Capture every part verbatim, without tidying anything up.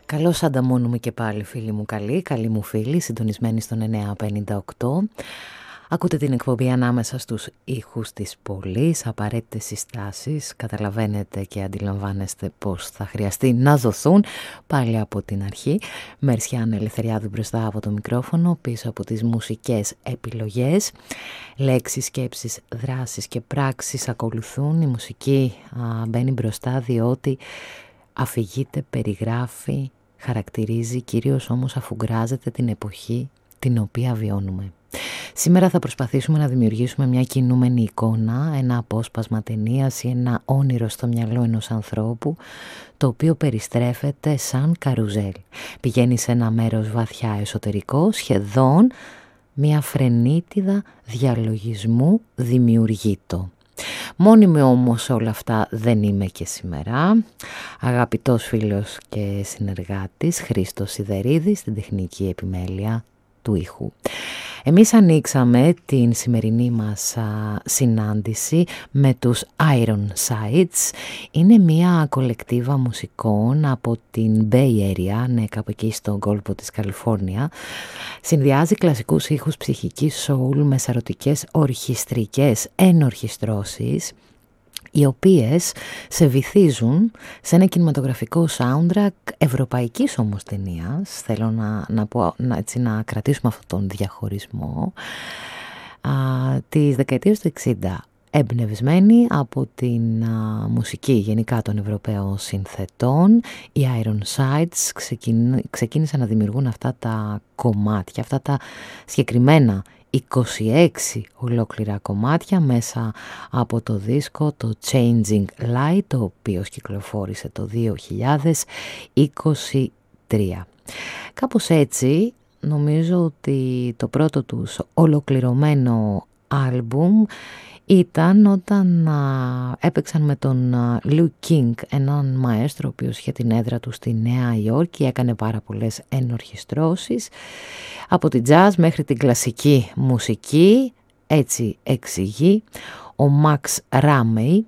Καλώς ανταμώνουμε και πάλι, φίλοι μου καλοί, καλοί μου φίλοι, συντονισμένοι στον εννιά πενήντα οκτώ. Ακούτε την εκπομπή ανάμεσα στους ήχους της πόλης, απαραίτητες συστάσεις. Καταλαβαίνετε και αντιλαμβάνεστε πως θα χρειαστεί να δοθούν πάλι από την αρχή. Μερσιάν Ελευθεριάδου μπροστά από το μικρόφωνο, πίσω από τις μουσικές επιλογές. Λέξεις, σκέψεις, δράσεις και πράξεις ακολουθούν. Η μουσική α, μπαίνει μπροστά διότι αφηγείται, περιγράφει, χαρακτηρίζει, κυρίως όμως αφουγκράζεται την εποχή την οποία βιώνουμε. Σήμερα θα προσπαθήσουμε να δημιουργήσουμε μια κινούμενη εικόνα, ένα απόσπασμα ταινίας ή ένα όνειρο στο μυαλό ενός ανθρώπου, το οποίο περιστρέφεται σαν καρουζέλ. Πηγαίνει σε ένα μέρος βαθιά εσωτερικό, σχεδόν μια φρενίτιδα διαλογισμού δημιουργείτο. Μόνιμη όμως όλα αυτά δεν είμαι και σήμερα. Αγαπητός φίλος και συνεργάτης Χρήστος Σιδερίδης στην τεχνική επιμέλεια του ήχου. Εμείς ανοίξαμε την σημερινή μας α, συνάντηση με τους Ironsides. Είναι μια κολεκτίβα μουσικών από την Bay Area, ναι, κάπου εκεί στον κόλπο της Καλιφόρνια. Συνδυάζει κλασικούς ήχους ψυχικής soul με σαρωτικές ορχιστρικές ενορχιστρώσεις, οι οποίες σε βυθίζουν σε ένα κινηματογραφικό soundtrack ευρωπαϊκής όμως ταινίας. Θέλω να, να, πω, να, έτσι, να κρατήσουμε αυτόν τον διαχωρισμό α, της δεκαετίας του εξήντα, εμπνευσμένη από την α, μουσική γενικά των Ευρωπαίων συνθετών. Οι Ironsides ξεκίνη, ξεκίνησαν να δημιουργούν αυτά τα κομμάτια, αυτά τα συγκεκριμένα είκοσι έξι ολόκληρα κομμάτια μέσα από το δίσκο το Changing Light, το οποίο κυκλοφόρησε το δύο χιλιάδες είκοσι τρία. Κάπως έτσι νομίζω ότι το πρώτο τους ολοκληρωμένο άλμπουμ ήταν όταν α, έπαιξαν με τον α, Lou King, έναν μαέστρο ο οποίος είχε την έδρα του στη Νέα Υόρκη, έκανε πάρα πολλές ενορχιστρώσεις από την jazz μέχρι την κλασική μουσική. Έτσι εξηγεί ο Max Ramey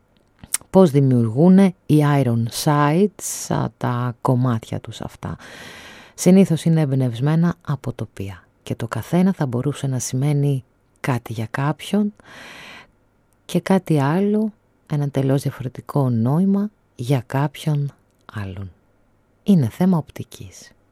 πώς δημιουργούν οι Ironsides τα κομμάτια τους αυτά. Συνήθως είναι εμπνευσμένα από τοπία και το καθένα θα μπορούσε να σημαίνει κάτι για κάποιον και κάτι άλλο, ένα τελώς διαφορετικό νόημα για κάποιον άλλον. Είναι θέμα οπτικής.